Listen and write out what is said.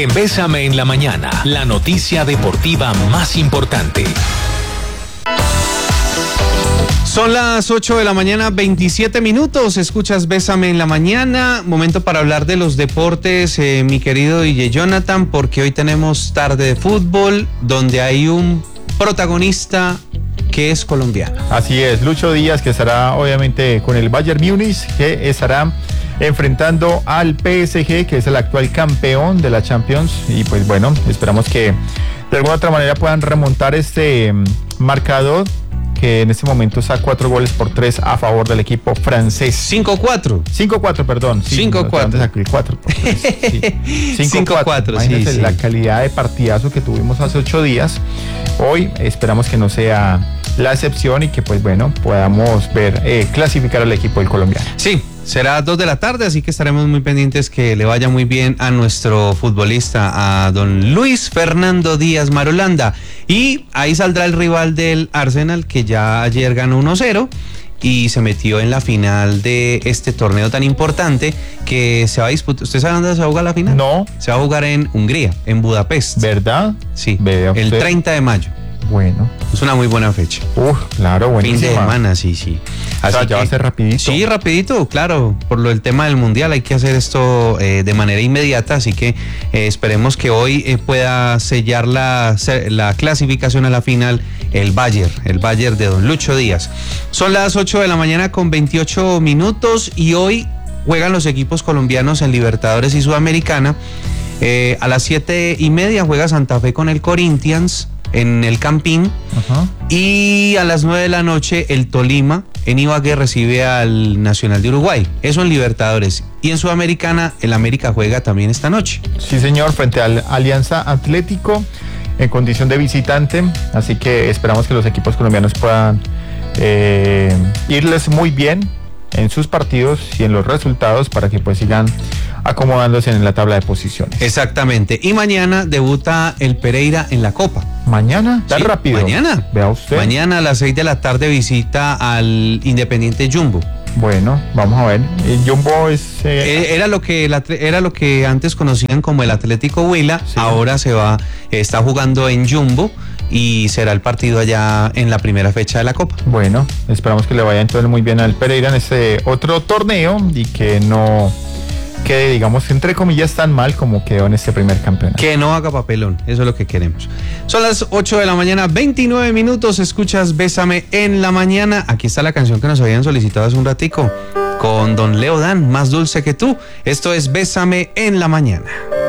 En Bésame en la Mañana, la noticia deportiva más importante. Son las 8 de la mañana, 27 minutos. Escuchas Bésame en la Mañana. Momento para hablar de los deportes, mi querido DJ Jonathan, porque hoy tenemos tarde de fútbol, donde hay un protagonista que es colombiano. Así es, Lucho Díaz, que estará obviamente con el Bayern Múnich, que estará enfrentando al PSG, que es el actual campeón de la Champions. Y pues bueno, esperamos que de alguna otra manera puedan remontar este marcador, que en este momento está 4-3 a favor del equipo francés. 5-4. 5-4, perdón. Sí, 5-4. Antes saqué el 4. Sí. 5-4. Imagínense la calidad de partidazo que tuvimos hace 8 días. Hoy esperamos que no sea la excepción y que pues bueno, podamos ver clasificar al equipo del colombiano. Sí. Será 2 de la tarde, así que estaremos muy pendientes que le vaya muy bien a nuestro futbolista, a don Luis Fernando Díaz Marulanda. Y ahí saldrá el rival del Arsenal, que ya ayer ganó 1-0 y se metió en la final de este torneo tan importante que se va a disputar. ¿Usted sabe dónde se va a jugar la final? No. Se va a jugar en Hungría, en Budapest. ¿Verdad? Sí, el 30 de mayo. Bueno. Es una muy buena fecha. Claro, buenísima. Fin de semana, sí. Así ya va a ser rapidito. Sí, rapidito, claro. Por lo del tema del Mundial hay que hacer esto de manera inmediata, así que esperemos que hoy pueda sellar la clasificación a la final el Bayern de don Lucho Díaz. Son las 8 de la mañana con 28 minutos y hoy juegan los equipos colombianos en Libertadores y Sudamericana. A las 7:30 juega Santa Fe con el Corinthians en el Campín. Ajá. Y a las 9 de la noche el Tolima en Ibagué recibe al Nacional de Uruguay. Eso en Libertadores. Y en Sudamericana el América juega también esta noche. Sí, señor, frente al Alianza Atlético en condición de visitante. Así que esperamos que los equipos colombianos puedan irles muy bien en sus partidos y en los resultados para que pues sigan acomodándose en la tabla de posiciones. Exactamente. Y mañana debuta el Pereira en la Copa. ¿Mañana? ¿Tan sí, rápido? Mañana. Vea usted. Mañana a las 6 de la tarde visita al Independiente Jumbo. Bueno, vamos a ver. El Jumbo es... Era lo que antes conocían como el Atlético Huila. Sí. Ahora está jugando en Jumbo y será el partido allá en la primera fecha de la Copa. Bueno, esperamos que le vaya entonces muy bien al Pereira en este otro torneo y que no quede, digamos, entre comillas, tan mal como quedó en este primer campeonato. Que no haga papelón, eso es lo que queremos. Son las 8 de la mañana, 29 minutos, escuchas Bésame en la Mañana. Aquí está la canción que nos habían solicitado hace un ratico, con don Leo Dan, Más Dulce que Tú. Esto es Bésame en la Mañana.